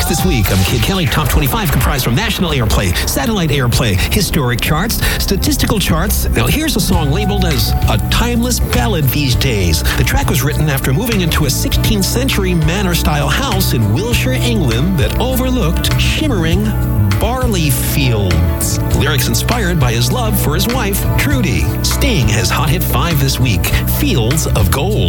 this week on Kid Kelly Top 25, comprised from national airplay, satellite airplay, historic charts, statistical charts. Now here's a song labeled as a timeless ballad these days. The track was written after moving into a 16th century manor-style house in Wiltshire, England that overlooked shimmering barley fields. Lyrics inspired by his love for his wife, Trudy. Sting has Hot Hit 5 this week, Fields of Gold.